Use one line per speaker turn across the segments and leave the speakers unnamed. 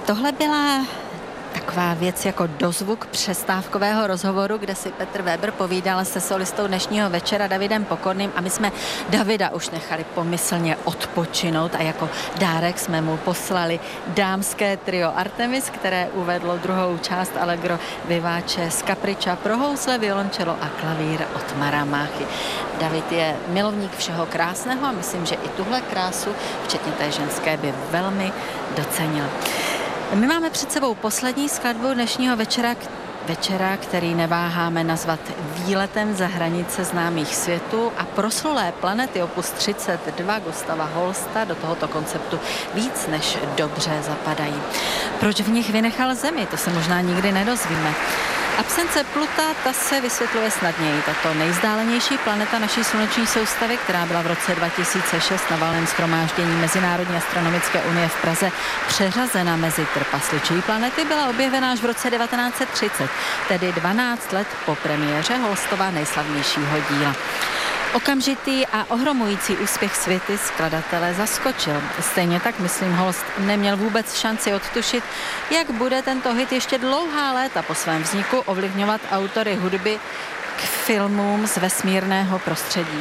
Tohle byla taková věc jako dozvuk přestávkového rozhovoru, kde si Petr Weber povídal se solistou dnešního večera Davidem Pokorným a my jsme Davida už nechali pomyslně odpočinout a jako dárek jsme mu poslali dámské trio Artemis, které uvedlo druhou část Allegro vivace z Capriccia pro housle, violoncello a klavír od Mara Máchy. David je milovník všeho krásného a myslím, že i tuhle krásu, včetně té ženské, by velmi docenil. My máme před sebou poslední skladbu dnešního večera, který neváháme nazvat výletem za hranice známých světů a proslulé planety opus 32 Gustava Holsta do tohoto konceptu víc než dobře zapadají. Proč v nich vynechal Zemi, to se možná nikdy nedozvíme. Absence Pluta, ta se vysvětluje snadněji. Tato nejvzdálenější planeta naší sluneční soustavy, která byla v roce 2006 na valném shromáždění Mezinárodní astronomické unie v Praze přeřazena mezi trpasličí planety, byla objevena až v roce 1930, tedy 12 let po premiéře Holstova nejslavnějšího díla. Okamžitý a ohromující úspěch Světy skladatele zaskočil. Stejně tak, myslím, Holst neměl vůbec šanci odtušit, jak bude tento hit ještě dlouhá léta po svém vzniku ovlivňovat autory hudby k filmům z vesmírného prostředí.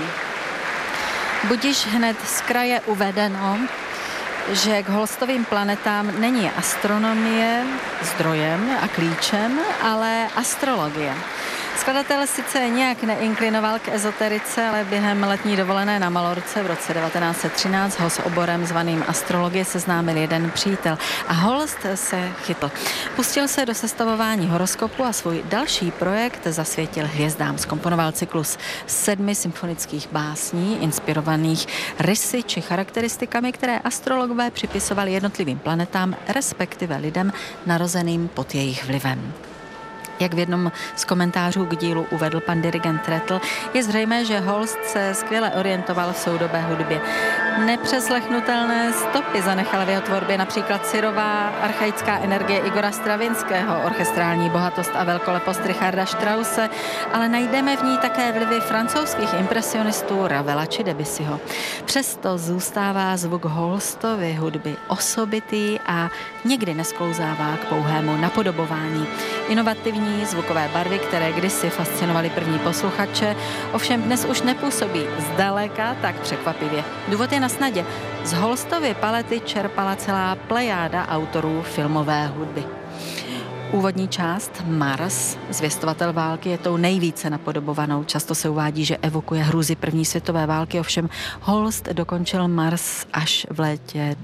Budiž hned z kraje uvedeno, že k Holstovým planetám není astronomie zdrojem a klíčem, ale astrologie. Skladatel sice nějak neinklinoval k ezoterice, ale během letní dovolené na Malorce v roce 1913 ho s oborem zvaným astrologie seznámil jeden přítel a Holst se chytl. Pustil se do sestavování horoskopu a svůj další projekt zasvětil hvězdám. Zkomponoval cyklus 7 symfonických básní, inspirovaných rysy či charakteristikami, které astrologové připisovali jednotlivým planetám, respektive lidem narozeným pod jejich vlivem. Jak v jednom z komentářů k dílu uvedl pan dirigent Retl, je zřejmé, že Holst se skvěle orientoval v soudobé hudbě. Nepřeslechnutelné stopy zanechala v jeho tvorbě například syrová archaická energie Igora Stravinského, orchestrální bohatost a velkolepost Richarda Strause, ale najdeme v ní také vlivy francouzských impresionistů Ravela či Debussyho. Přesto zůstává zvuk Holstovy hudby osobitý a nikdy nesklouzává k pouhému napodobování. Inovativní zvukové barvy, které kdysi fascinovaly první posluchače, ovšem dnes už nepůsobí zdaleka tak překvapivě. Důvod je na snadě. Z Holstovy palety čerpala celá plejáda autorů filmové hudby. Úvodní část Mars, zvěstovatel války, je tou nejvíce napodobovanou. Často se uvádí, že evokuje hrůzy první světové války, ovšem Holst dokončil Mars až v létě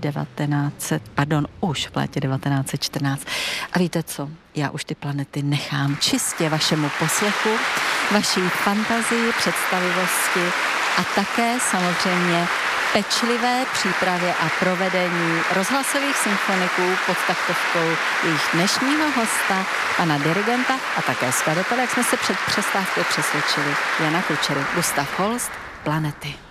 1914. A víte co? Já už ty planety nechám čistě vašemu poslechu, vaší fantazii, představivosti a také samozřejmě pečlivé přípravě a provedení rozhlasových symfoniků pod taktovkou jejich dnešního hosta, pana dirigenta a také skladatele, jak jsme se před přestávkou přesvědčili, Jana Kučery. Gustav Holst, Planety.